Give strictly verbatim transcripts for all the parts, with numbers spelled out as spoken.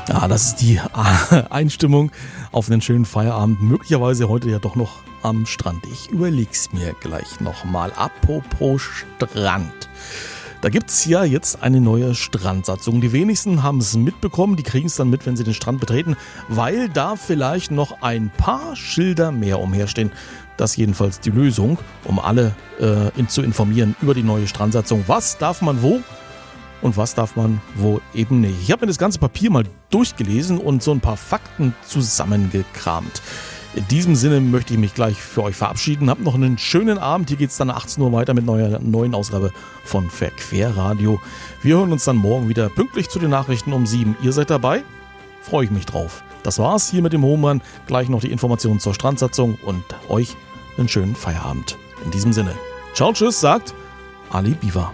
Ja, das ist die Einstimmung auf einen schönen Feierabend. Möglicherweise heute ja doch noch am Strand. Ich überleg's mir gleich nochmal. Apropos Strand. Da gibt's ja jetzt eine neue Strandsatzung. Die wenigsten haben es mitbekommen. Die kriegen es dann mit, wenn sie den Strand betreten, weil da vielleicht noch ein paar Schilder mehr umherstehen. Das ist jedenfalls die Lösung, um alle äh, in, zu informieren über die neue Strandsatzung. Was darf man wo? Und was darf man wo eben nicht. Ich habe mir das ganze Papier mal durchgelesen und so ein paar Fakten zusammengekramt. In diesem Sinne möchte ich mich gleich für euch verabschieden. Habt noch einen schönen Abend. Hier geht es dann achtzehn Uhr weiter mit einer neuen Ausgabe von Verquerradio. Wir hören uns dann morgen wieder pünktlich zu den Nachrichten um sieben. Ihr seid dabei? Freue ich mich drauf. Das war's hier mit dem Hohmann. Gleich noch die Informationen zur Strandsatzung und euch einen schönen Feierabend. In diesem Sinne. Ciao, tschüss, sagt Ali Biwa.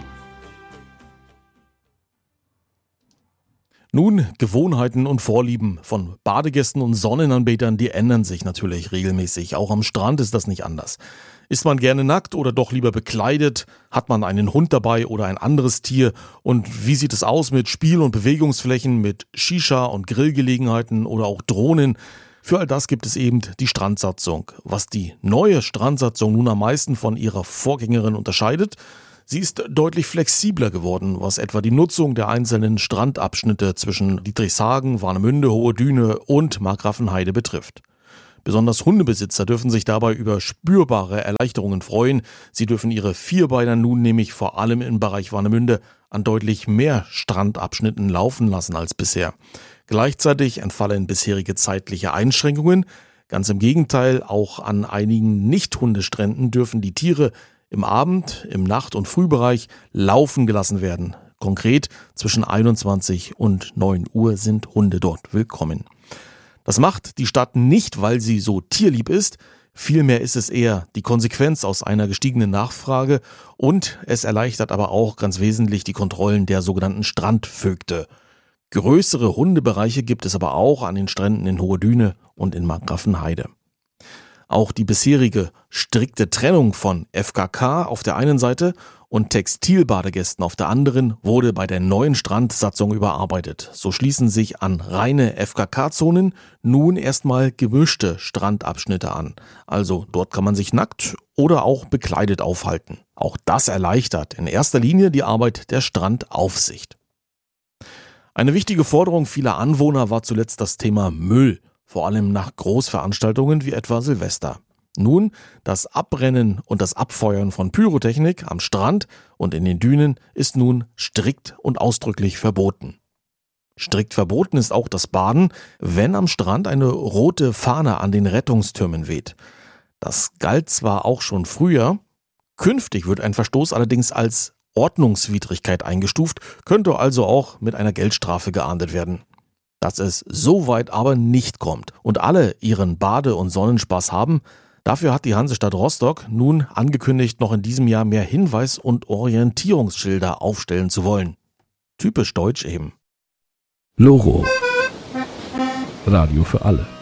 Nun, Gewohnheiten und Vorlieben von Badegästen und Sonnenanbetern, die ändern sich natürlich regelmäßig. Auch am Strand ist das nicht anders. Ist man gerne nackt oder doch lieber bekleidet? Hat man einen Hund dabei oder ein anderes Tier? Und wie sieht es aus mit Spiel- und Bewegungsflächen, mit Shisha- und Grillgelegenheiten oder auch Drohnen? Für all das gibt es eben die Strandsatzung. Was die neue Strandsatzung nun am meisten von ihrer Vorgängerin unterscheidet: Sie ist deutlich flexibler geworden, was etwa die Nutzung der einzelnen Strandabschnitte zwischen Dietrichshagen, Warnemünde, Hohe Düne und Markgrafenheide betrifft. Besonders Hundebesitzer dürfen sich dabei über spürbare Erleichterungen freuen. Sie dürfen ihre Vierbeiner nun nämlich vor allem im Bereich Warnemünde an deutlich mehr Strandabschnitten laufen lassen als bisher. Gleichzeitig entfallen bisherige zeitliche Einschränkungen. Ganz im Gegenteil, auch an einigen Nicht-Hundestränden dürfen die Tiere im Abend-, im Nacht- und Frühbereich laufen gelassen werden. Konkret zwischen einundzwanzig und neun Uhr sind Hunde dort willkommen. Das macht die Stadt nicht, weil sie so tierlieb ist. Vielmehr ist es eher die Konsequenz aus einer gestiegenen Nachfrage und es erleichtert aber auch ganz wesentlich die Kontrollen der sogenannten Strandvögte. Größere Hundebereiche gibt es aber auch an den Stränden in Hohe Düne und in Markgrafenheide. Auch die bisherige strikte Trennung von F K K auf der einen Seite und Textilbadegästen auf der anderen wurde bei der neuen Strandsatzung überarbeitet. So schließen sich an reine F K K-Zonen nun erstmal gemischte Strandabschnitte an. Also dort kann man sich nackt oder auch bekleidet aufhalten. Auch das erleichtert in erster Linie die Arbeit der Strandaufsicht. Eine wichtige Forderung vieler Anwohner war zuletzt das Thema Müll. Vor allem nach Großveranstaltungen wie etwa Silvester. Nun, das Abbrennen und das Abfeuern von Pyrotechnik am Strand und in den Dünen ist nun strikt und ausdrücklich verboten. Strikt verboten ist auch das Baden, wenn am Strand eine rote Fahne an den Rettungstürmen weht. Das galt zwar auch schon früher, künftig wird ein Verstoß allerdings als Ordnungswidrigkeit eingestuft, könnte also auch mit einer Geldstrafe geahndet werden. Dass es so weit aber nicht kommt und alle ihren Bade- und Sonnenspaß haben, dafür hat die Hansestadt Rostock nun angekündigt, noch in diesem Jahr mehr Hinweis- und Orientierungsschilder aufstellen zu wollen. Typisch deutsch eben. Loro. Radio für alle.